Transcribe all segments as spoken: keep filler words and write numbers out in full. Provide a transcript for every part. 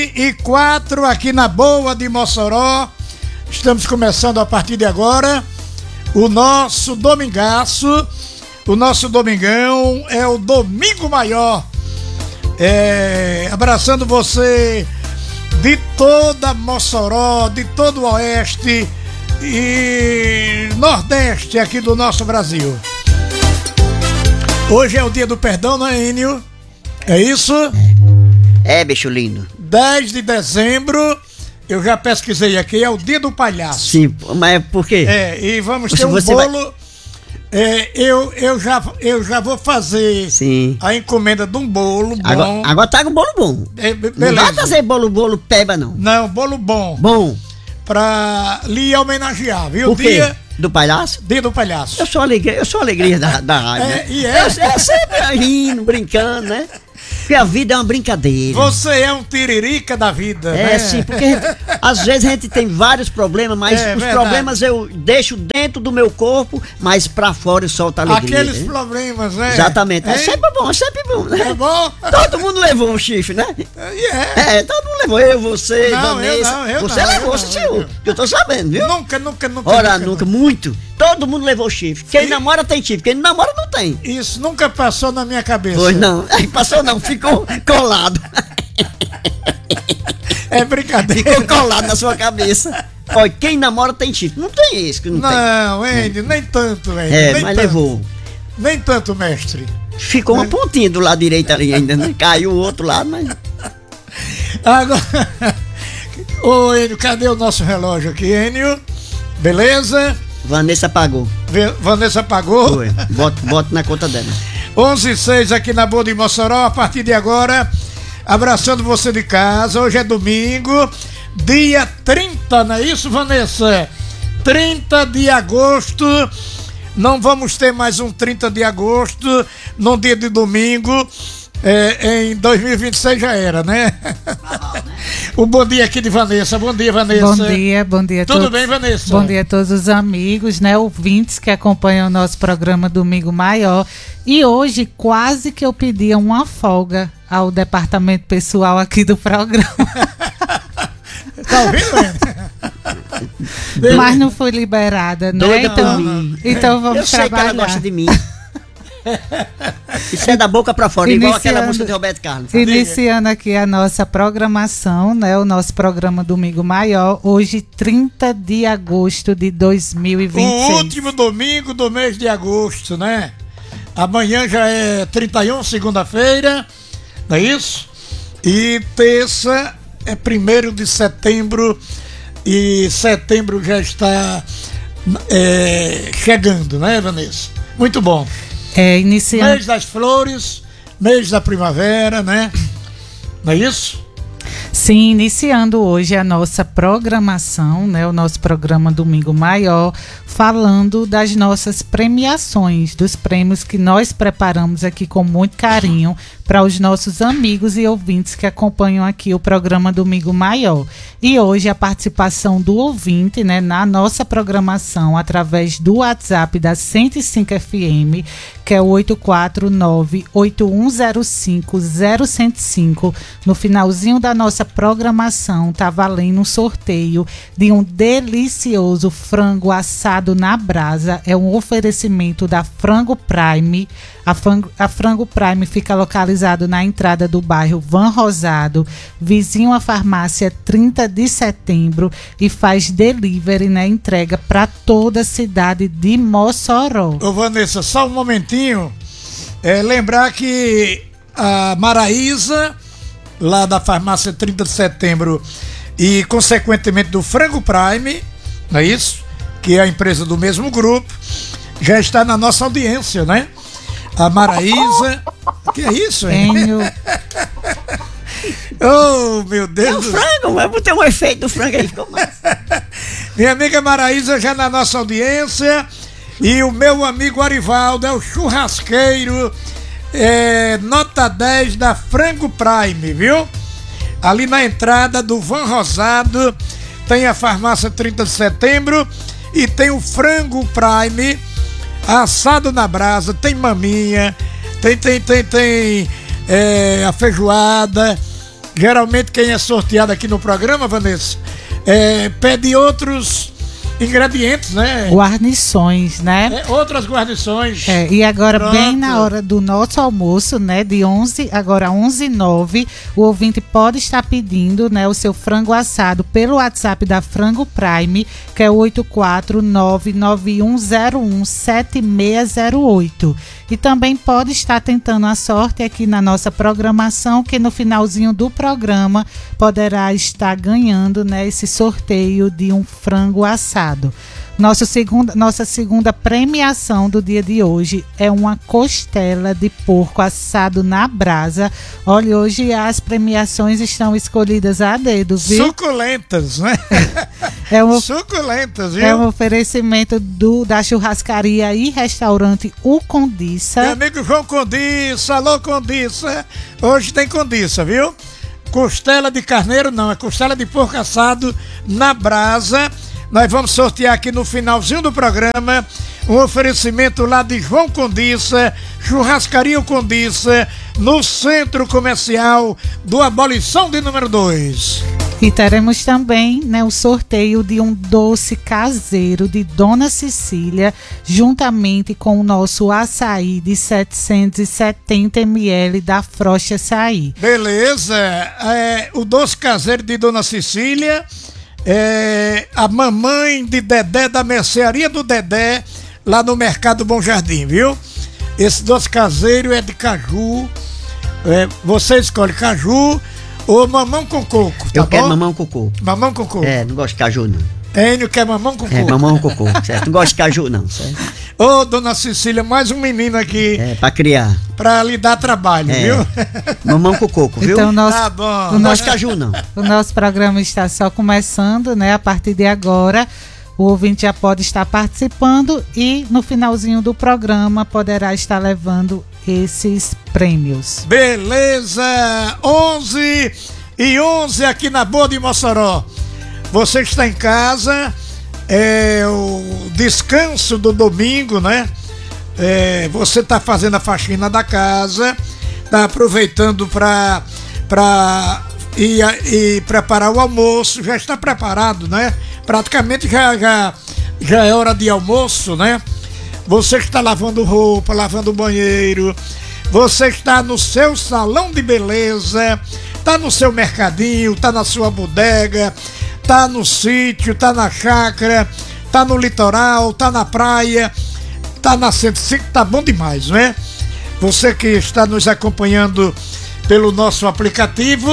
E quatro aqui na Boa de Mossoró. Estamos começando a partir de agora o nosso domingaço. O nosso domingão é o Domingo Maior. É, abraçando você de toda Mossoró, de todo o Oeste e Nordeste aqui do nosso Brasil. Hoje é o dia do perdão, não é, Enio? É isso? É, bicho lindo. dez de dezembro, eu já pesquisei aqui, é o dia do palhaço. Sim, mas por quê? É, e vamos Você- ter um você bolo. vai- É, eu, eu, já, eu já vou fazer Sim. a encomenda de um bolo bom. Agora, agora tá com bolo bom. É, be- Não vai beleza. trazer bolo, bolo peba, não. Não, bolo bom. Bom. Pra lhe homenagear, viu? O quê? Dia, Do palhaço? dia do palhaço. Eu sou a alegria, eu sou a alegria da, da rádio, É, né? e é. Eu, eu sempre rindo, brincando, né? Porque a vida é uma brincadeira. Você é um tiririca da vida, É, né? sim, porque às vezes a gente tem vários problemas, mas É, os verdade. problemas eu deixo dentro do meu corpo, mas pra fora eu solto a alegria. Aqueles né? problemas, né? Exatamente. É Hein? sempre bom, é sempre bom, né? É bom? Todo mundo levou um chifre, né? E é. É, todo mundo levou. Eu, você, Não, Vanessa. eu não, eu você não, levou, eu sim, não, senhor. Eu tô sabendo, viu? Nunca, nunca, nunca. Ora, nunca, muito. Todo mundo levou chifre. Quem Sim. namora tem chifre, quem não namora não tem. Isso nunca passou na minha cabeça. Pois não. Aí passou não, ficou colado. É brincadeira. Ficou colado na sua cabeça. Olha, quem namora tem chifre. Não tem esse que não, tem. Não, Enio, nem tanto, Enio. É, nem mas tanto. levou. Nem tanto, mestre. Ficou uma pontinha do lado direito ali ainda, né? Caiu o outro lado, mas. Agora. Ô, Enio, cadê o nosso relógio aqui, Enio? Beleza? Vanessa pagou. Ve- Vanessa pagou. Foi. Bota, bota na conta dela. onze e seis aqui na Boa de Mossoró, a partir de agora, abraçando você de casa. Hoje é domingo, dia trinta, não é isso, Vanessa? trinta de agosto. Não vamos ter mais um trinta de agosto, num dia de domingo. É, em dois mil e vinte e seis já era, né? O bom dia aqui de Vanessa. Bom dia, Vanessa. Bom dia, bom dia a Tudo todos. bem, Vanessa? Bom dia a todos os amigos, né, ouvintes que acompanham o nosso programa Domingo Maior. E hoje quase que eu pedia uma folga ao departamento pessoal aqui do programa. Tá ouvindo, Enio? Mas não fui liberada, né? Doida por Então, mim. então vamos Eu sei que ela trabalhar. gosta de mim. Isso é da boca pra fora, igual aquela música de Roberto Carlos. Iniciando aqui a nossa programação, né? O nosso programa Domingo Maior, hoje trinta de agosto de dois mil e vinte e seis. O último domingo do mês de agosto, né? Amanhã já é trinta e um, segunda-feira, não é isso? E terça é primeiro de setembro e setembro já está é, chegando, né, Vanessa? Muito bom. É, iniciando. Mês das flores, mês da primavera, né? Não é isso? Sim, iniciando hoje a nossa programação, né, o nosso programa Domingo Maior, falando das nossas premiações, dos prêmios que nós preparamos aqui com muito carinho para os nossos amigos e ouvintes que acompanham aqui o programa Domingo Maior. E hoje a participação do ouvinte, né, na nossa programação através do WhatsApp da cento e cinco F M, que é o oito quatro nove, oito um zero cinco, zero zero cinco. No finalzinho da nossa programação tá valendo um sorteio de um delicioso frango assado na brasa. É um oferecimento da Frango Prime. A Frango, a Frango Prime fica localizado na entrada do bairro Van Rosado, vizinho à farmácia trinta de setembro, e faz delivery, né, entrega para toda a cidade de Mossoró. Ô, Vanessa, só um momentinho. É, lembrar que a Maraísa, lá da farmácia trinta de setembro, e consequentemente do Frango Prime, não é isso? Que é a empresa do mesmo grupo, já está na nossa audiência, né? A Maraísa. Que é isso, hein? Tenho. Oh, meu Deus. É o frango, mas vou ter um efeito do frango aí. Ficou massa. Minha amiga Maraísa já na nossa audiência. E o meu amigo Arivaldo é o churrasqueiro, é, nota dez da Frango Prime, viu? Ali na entrada do Van Rosado tem a farmácia trinta de setembro e tem o Frango Prime assado na brasa, tem maminha, tem, tem, tem, tem é, a feijoada geralmente quem é sorteado aqui no programa, Vanessa, é, pede outros ingredientes, né? Guarnições, né? É, outras guarnições. É, e agora, Pronto. bem na hora do nosso almoço, né? De onze, agora onze e nove, o ouvinte pode estar pedindo, né? O seu frango assado pelo WhatsApp da Frango Prime, que é oito quatro nove nove um zero um sete seis zero oito. E também pode estar tentando a sorte aqui na nossa programação, que no finalzinho do programa poderá estar ganhando, né, esse sorteio de um frango assado. Nossa segunda, nossa segunda premiação do dia de hoje é uma costela de porco assado na brasa. Olha, hoje as premiações estão escolhidas a dedo, viu? Suculentas, né? É um, Suculentas, viu? é um oferecimento do, da churrascaria e restaurante O Condiça. Meu amigo João Condiça, alô Condiça. Hoje tem Condiça, viu? Costela de carneiro não, é costela de porco assado na brasa. Nós vamos sortear aqui no finalzinho do programa um oferecimento lá de João Condiça, Churrascaria Condiça, no Centro Comercial do Abolição de número dois. E teremos também, né, o sorteio de um doce caseiro de Dona Cecília, juntamente com o nosso açaí de setecentos e setenta mililitros da Frost Açaí. Beleza, é, o doce caseiro de Dona Cecília, é, a mamãe de Dedé, da mercearia do Dedé, lá no Mercado Bom Jardim, viu? Esse doce caseiro é de caju, é, você escolhe caju ou mamão com coco, tá Eu bom? quero mamão com coco. Mamão com coco. É, não gosto de caju, não. Enio quer mamão com É, coco. mamão com coco, certo? Não gosto de caju, não, certo? Ô, Dona Cecília, mais um menino aqui É, pra criar. pra lhe dar trabalho, É. viu? Mamão com coco, viu? Então, nosso, Tá bom. o, Não nosso, gosto de caju, não. o nosso programa está só começando, né? A partir de agora, o ouvinte já pode estar participando e no finalzinho do programa poderá estar levando esses prêmios. Beleza, onze e onze aqui na Boa de Mossoró. Você está em casa, é o descanso do domingo, né? É, você está fazendo a faxina da casa, está aproveitando para para ir, ir preparar o almoço, já está preparado, né? Praticamente já, já, já é hora de almoço, né? Você está lavando roupa, lavando o banheiro, você está no seu salão de beleza, está no seu mercadinho, está na sua bodega, tá no sítio, tá na chácara, tá no litoral, tá na praia, tá na cento e cinco, tá bom demais, não é? Você que está nos acompanhando pelo nosso aplicativo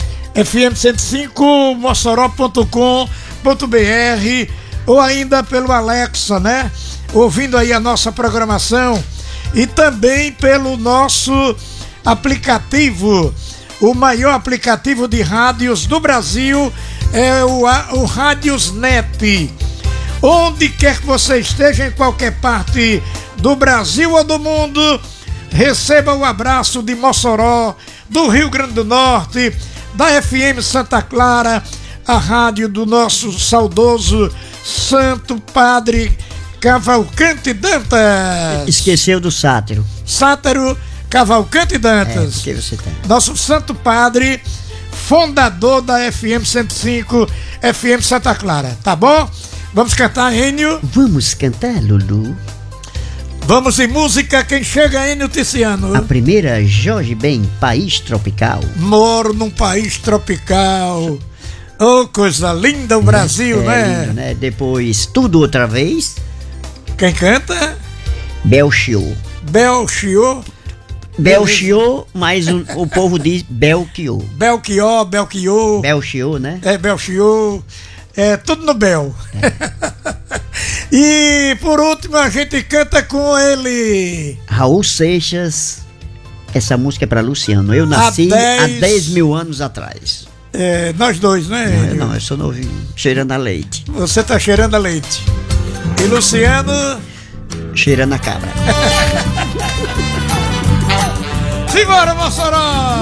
F M cento e cinco mossoró ponto com ponto b r ou ainda pelo Alexa, né? Ouvindo aí a nossa programação e também pelo nosso aplicativo, o maior aplicativo de rádios do Brasil é o, o Rádiosnet. Onde quer que você esteja, em qualquer parte do Brasil ou do mundo, receba o abraço de Mossoró, do Rio Grande do Norte, da F M Santa Clara, a rádio do nosso saudoso Santo Padre Cavalcante Dantas. Esqueceu do sátiro. Sátiro Cavalcante Dantas. É, porque você tá. Nosso Santo Padre, fundador da F M cento e cinco, F M Santa Clara, tá bom? Vamos cantar, Enio? Vamos cantar, Lulu? Vamos em música, quem chega, Enio Ticiano? A primeira, Jorge Ben, País Tropical. Moro num país tropical. Oh, coisa linda o Brasil, é, né? lindo, né? Depois, Tudo Outra Vez, Quem canta? Belchior. Belchior. Belchior, mas o, o povo diz Belchior. Belchior, Belchior. Belchior, né? É, Belchior. É, tudo no Bel. É. E por último a gente canta com ele. Raul Seixas, essa música é pra Luciano. Eu nasci há dez mil anos atrás. É, nós dois, né? Não, eu não, eu sou novinho, cheirando a leite. Você tá cheirando a leite. E Luciano? Cheirando a cabra. Simbora, Mossoró!